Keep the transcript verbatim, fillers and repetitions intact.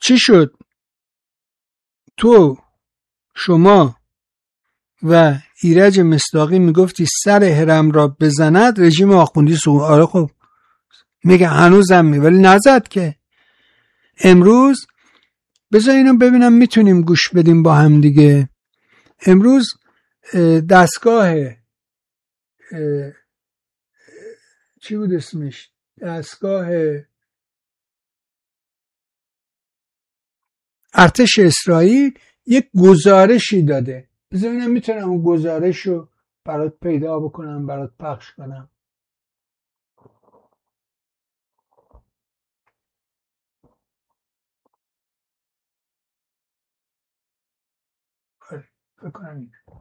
چی شد؟ تو شما و ایرج مصداقی میگفتی سر هرم را بزند رژیم آخوندی سقوط. آره خب میگه هنوزم می ولی نزد که. امروز بذار اینو ببینم میتونیم گوش بدیم با هم دیگه. امروز دستگاه چی بود اسمش، دستگاه ارتش اسرائیل یک گزارشی داده. بذار ببینم میتونم اون گزارش رو برات پیدا بکنم برات پخش کنم. فکر کنم